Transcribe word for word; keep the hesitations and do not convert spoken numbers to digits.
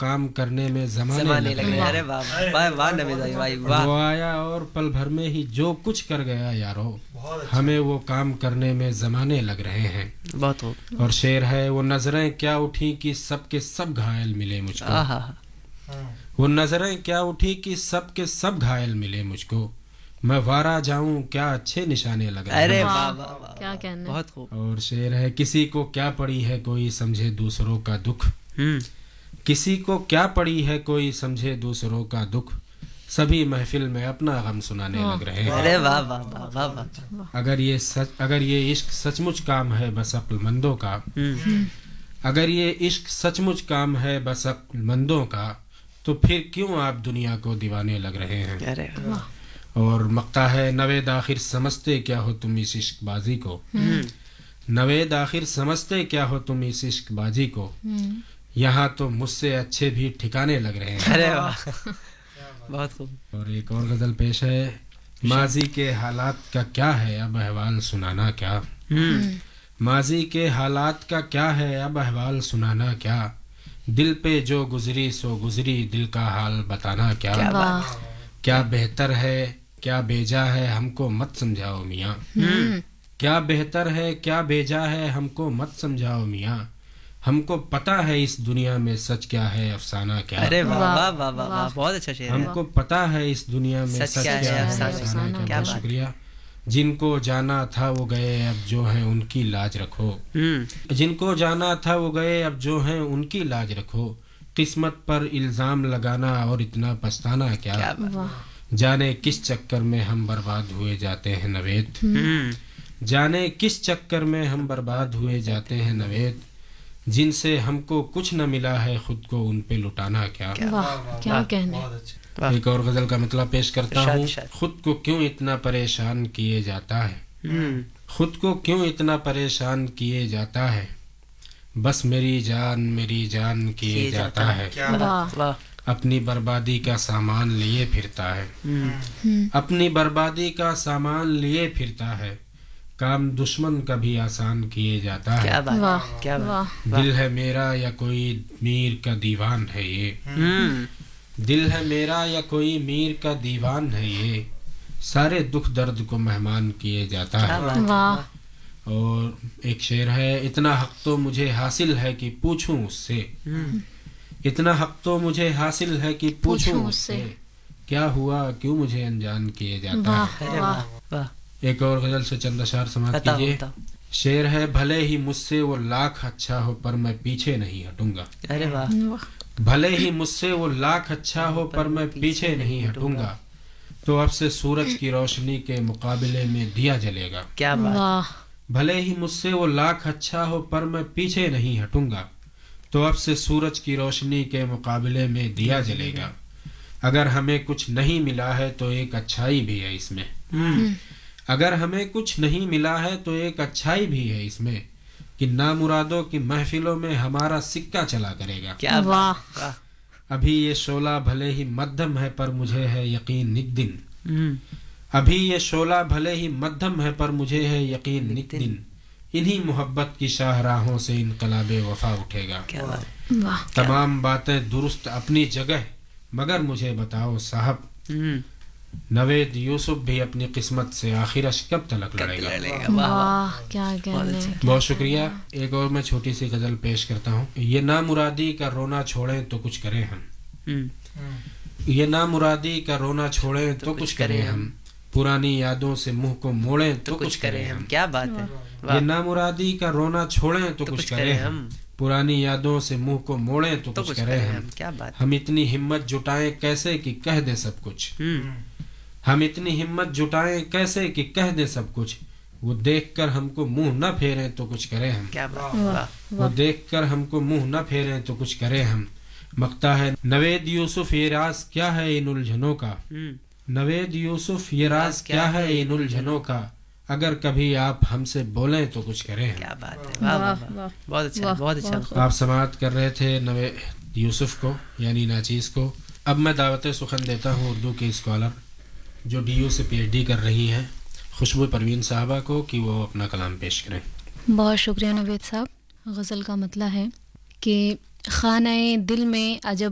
کام کرنے میں زمانے زمانے لگ لگ رہے رہے ہیں. ارے واہ واہ واہ نبی بھائی بھائی واہ. وہ آیا اور پل بھر میں ہی جو کچھ کر گیا یارو, ہمیں وہ کام کرنے میں زمانے لگ رہے ہیں. بہت خوب. اور شعر ہے وہ نظریں کیا اٹھی کہ سب کے سب گھائل ملے مجھ کو. آہا. وہ نظریں کیا اٹھی کہ سب کے سب گھائل ملے مجھ کو, میں وارا جاؤں کیا اچھے نشانے لگ رہے ارے ہیں. واہ واہ واہ کیا کہنا. بہت خوب. اور شعر ہے کسی کو کیا پڑی ہے کوئی سمجھے دوسروں کا دکھ, ہوں. کسی کو کیا پڑی ہے کوئی سمجھے دوسروں کا دکھ, سبھی محفل میں اپنا غم سنانے لگ رہے ہیں. ارے واہ واہ واہ واہ واہ. اگر یہ سچ اگر یہ عشق سچ مچ کام ہے بس عقل مندوں کا, اگر یہ عشق سچ مچ کام ہے بس عقل مندوں کا, تو پھر کیوں آپ دنیا کو دیوانے لگ رہے ہیں. ارے واہ. اور مقطع ہے نوید آخر سمجھتے کیا ہو تم اس عشق بازی کو, نوید آخر سمجھتے کیا ہو تم اس عشق بازی کو, یہاں تو مجھ سے اچھے بھی ٹھکانے لگ رہے ہیں. ارے واہ بہت خوب. اور ایک اور غزل پیش ہے, ماضی کے حالات کا کیا ہے اب احوال سنانا کیا, ماضی کے حالات کا کیا ہے اب احوال سنانا کیا, دل پہ جو گزری سو گزری دل کا حال بتانا کیا, کیا بہتر ہے کیا بیجا ہے ہم کو مت سمجھاؤ میاں, کیا بہتر ہے کیا بیجا ہے ہم کو مت سمجھاؤ میاں, ہم کو پتا ہے اس دنیا میں سچ کیا ہے افسانہ کیا. ارے واہ واہ واہ واہ واہ بہت اچھا شعر ہے. ہم کو پتا ہے اس دنیا میں سچ کیا ہے افسانہ کیا. بہت شکریہ. جن کو جانا تھا وہ گئے اب جو ہیں ان کی لاج رکھو, جن کو جانا تھا وہ گئے اب جو ہیں ان کی لاج رکھو, قسمت پر الزام لگانا اور اتنا پچھتانا کیا, جانے کس چکر میں ہم برباد ہوئے جاتے ہیں نوید, جانے کس چکر میں ہم برباد ہوئے جاتے ہیں نوید, جن سے ہم کو کچھ نہ ملا ہے خود کو ان پہ لٹانا کیا. کیا کہنے. ایک اور غزل کا مطلب پیش کرتا ہوں, خود کو کیوں اتنا پریشان کیے جاتا ہے, خود کو کیوں اتنا پریشان کیے جاتا ہے, بس میری جان میری جان کیے جاتا ہے, اپنی بربادی کا سامان لیے پھرتا ہے, اپنی بربادی کا سامان لیے پھرتا ہے, کام دشمن کا بھی آسان کیے جاتا ہے. دل ہے میرا یا کوئی میر کا دیوان ہے یہ, دل ہے میرا یا کوئی میر کا دیوان ہے یہ, سارے دکھ درد کو مہمان کیے جاتا ہے. اور ایک شعر ہے, اتنا حق تو مجھے حاصل ہے کہ پوچھوں اس سے, اتنا حق تو مجھے حاصل ہے کہ پوچھوں اس سے, کیا ہوا کیوں مجھے انجان کیے جاتا ہے. ایک اور غزل سے چند اشعار سماعت کیجیے. شعر ہے, بھلے ہی مجھ سے وہ لاکھ اچھا ہو پر میں پیچھے نہیں ہٹوں گا, بھلے ہی مجھ سے وہ لاکھ اچھا ہو پر میں پیچھے نہیں ہٹوں گا, تو اب سے سورج کی روشنی کے مقابلے میں دیا جلے گا. کیا بات. بھلے ہی مجھ سے وہ لاکھ اچھا ہو پر میں پیچھے نہیں ہٹوں گا, تو اب سے سورج کی روشنی کے مقابلے میں دیا جلے گا. اگر ہمیں کچھ نہیں ملا ہے تو ایک اچھائی بھی ہے اس میں, اگر ہمیں کچھ نہیں ملا ہے تو ایک اچھائی بھی ہے اس میں, کہ نامرادوں کی محفلوں میں ہمارا سکہ چلا کرے گا. کیا واہ. ابھی یہ شعلہ بھلے ہی مدھم ہے پر مجھے ہے یقین نک دن, ابھی یہ شعلہ بھلے ہی مدھم ہے پر مجھے ہے یقین نک دن, انہی محبت کی شاہراہوں سے انقلاب وفا اٹھے گا. تمام باتیں درست اپنی جگہ, مگر مجھے بتاؤ صاحب نوید یوسف بھی اپنی قسمت سے آخر کب تلک لڑے گا. بہت شکریہ. ایک اور میں چھوٹی سی غزل پیش کرتا ہوں. یہ نامرادی کا رونا چھوڑیں تو کچھ کریں ہم, یہ نامرادی کا رونا چھوڑیں تو کچھ کریں ہم, پرانی یادوں سے منہ کو موڑیں تو کچھ کریں ہم. کیا بات ہے. یہ نامرادی کا رونا چھوڑیں تو کچھ کریں ہم, پرانی یادوں سے منہ کو موڑیں تو کچھ کریں ہم. کیا بات. ہم اتنی ہمت جٹائیں کیسے کہ کہہ دے سب کچھ, ہم اتنی ہمت جٹائیں کیسے کہ کہہ دے سب کچھ, وہ دیکھ کر ہم کو منہ نہ پھیریں تو کچھ کریں ہم. کیا بات. وہ دیکھ کر ہم کو منہ نہ پھیریں تو کچھ کریں ہم. مقطع ہے, نوید یوسف یہ راز کیا ہے ان الجھنوں کا, نوید یوسف یہ راز کیا ہے ان الجھنوں کا, اگر کبھی آپ ہم سے بولیں تو کچھ کریں ہم. کیا بات ہے. بہت اچھا بہت اچھا. آپ سماعت کر رہے تھے نوید یوسف کو یعنی ناچیز کو. اب میں دعوت سخن دیتا ہوں اردو کے اسکالر جو ڈی یو سے پی ایچ ڈی کر رہی ہیں, خوشبو پروین صاحبہ کو, کہ وہ اپنا کلام پیش کریں. بہت شکریہ نوید صاحب. غزل کا مطلب ہے کہ خانہ دل میں عجب